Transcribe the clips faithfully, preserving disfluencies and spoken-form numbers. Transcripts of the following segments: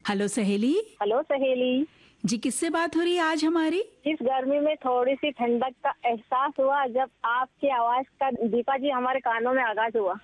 Hello सहेली। Hello सहेली। जी, किससे बात हो रही है आज हमारी? इस गर्मी में थोड़ी सी ठंडक का एहसास हुआ जब आपकी आवाज का दीपा जी हमारे कानों में आगाज हुआ।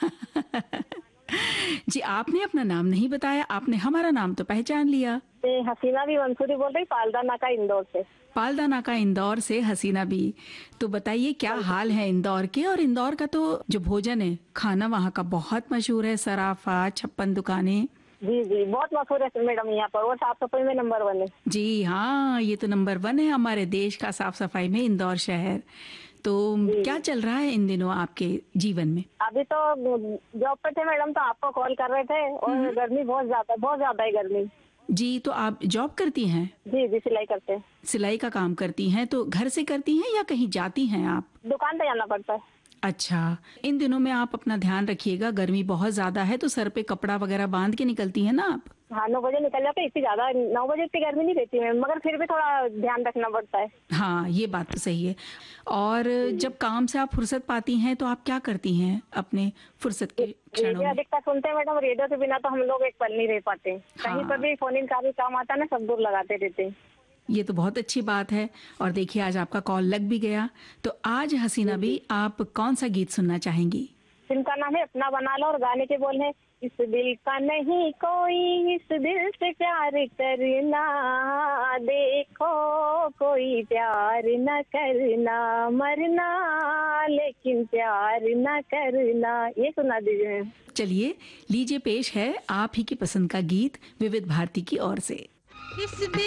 जी, आपने अपना नाम नहीं बताया, आपने हमारा नाम तो पहचान लिया। मैं हसीना भी मंसूरी बोल रही, पालदा नाका इंदौर से। पालदा नाका इंदौर से हसीना भी। तो बताइए क्या हाल है इंदौर के? और इंदौर का तो जो भोजन है, खाना वहाँ का बहुत मशहूर है, सराफा, छप्पन दुकानें। जी जी, बहुत मशहूर है मैडम यहाँ पर, और साफ सफाई में नंबर वन है। जी हाँ, ये तो नंबर वन है हमारे देश का साफ सफाई में, इंदौर शहर। तो जी क्या जी। चल रहा है इन दिनों आपके जीवन में? अभी तो जॉब पे थे मैडम, तो आपको कॉल कर रहे थे, और गर्मी बहुत ज्यादा बहुत ज्यादा है गर्मी। जी, तो आप जॉब करती हैं? जी जी, सिलाई करते हैं। सिलाई का काम करती हैं, तो घर से करती हैं या कहीं जाती हैं आप? दुकान पे जाना पड़ता है। अच्छा, इन दिनों में आप अपना ध्यान रखिएगा, गर्मी बहुत ज्यादा है, तो सर पे कपड़ा वगैरह बांध के निकलती हैं ना आप? हाँ, नौ बजे निकल जाते, इतनी ज्यादा नौ बजे इतनी गर्मी नहीं रहती है, मगर फिर भी थोड़ा ध्यान रखना पड़ता है। हाँ, ये बात तो सही है। और जब काम से आप फुर्सत पाती हैं तो आप क्या करती हैं अपने फुर्सत के क्षणों रेडियो में? अधिकतर सुनते हैं मैडम, रेडियो के बिना तो हम लोग एक पल नहीं रह पाते। कहीं पर हाँ, भी फोन इन का भी काम आता है ना, सब दूर लगाते रहते हैं। ये तो बहुत अच्छी बात है। और देखिए आज आपका कॉल लग भी गया। तो आज हसीना भी आप कौन सा गीत सुनना चाहेंगी? जिनका नाम है अपना बना लो, और गाने के बोल है, इस दिल का नहीं कोई, इस दिल से प्यार करना, देखो कोई प्यार न करना, मरना लेकिन प्यार न करना। ये सुना दीजिए। चलिए, लीजिए पेश है आप ही की पसंद का गीत विविध भारती की ओर से। इस